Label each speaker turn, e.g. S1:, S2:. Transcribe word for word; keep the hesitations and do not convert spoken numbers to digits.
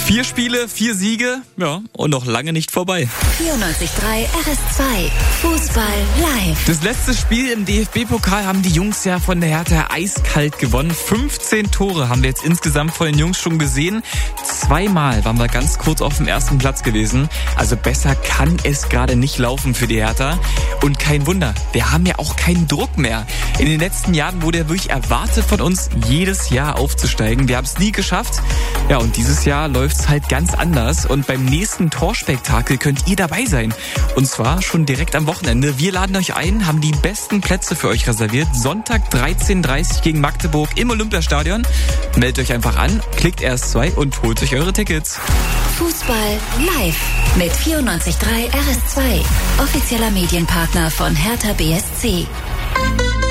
S1: Vier Spiele, vier Siege, ja, und noch lange nicht vorbei.
S2: vierundneunzig Komma drei R S zwei, Fußball live.
S1: Das letzte Spiel im D F B-Pokal haben die Jungs ja von der Hertha eiskalt gewonnen. fünfzehn Tore haben wir jetzt insgesamt von den Jungs schon gesehen. Zweimal waren wir ganz kurz auf dem ersten Platz gewesen. Also besser kann es gerade nicht laufen für die Hertha. Und kein Wunder, wir haben ja auch keinen Druck mehr. In den letzten Jahren wurde ja wirklich erwartet von uns, jedes Jahr aufzusteigen. Wir haben es nie geschafft. Ja, und dieses Jahr läuft es halt ganz anders. Und beim nächsten Torspektakel könnt ihr dabei sein. Und zwar schon direkt am Wochenende. Wir laden euch ein, haben die besten Plätze für euch reserviert. Sonntag dreizehn Uhr dreißig gegen Magdeburg im Olympiastadion. Meldet euch einfach an, klickt R S zwei und holt euch eure Tickets.
S2: Fußball live mit vierundneunzig Komma drei R S zwei. Offizieller Medienpartner von Hertha B S C.